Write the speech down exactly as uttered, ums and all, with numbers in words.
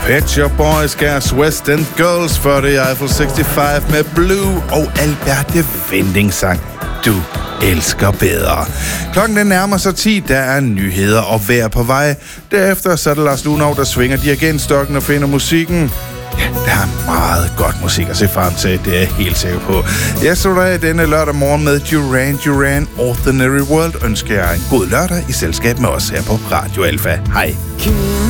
Pet Shop Boys, Gas West End Girls, før det er Eiffel seksoghalvfems med Blue, og Alberte Winding sang Du elsker bedre. Klokken den nærmer sig ti, der er nyheder og vejr på vej. Derefter så er det Lars Lunov, der svinger dirigentstokken og finder musikken. Ja, der er meget godt musik at se frem til, det er jeg helt sikker på. Jeg slutter af denne lørdag morgen med Duran Duran, Ordinary World. Ønsker jeg en god lørdag i selskab med os her på Radio Alfa. Hej.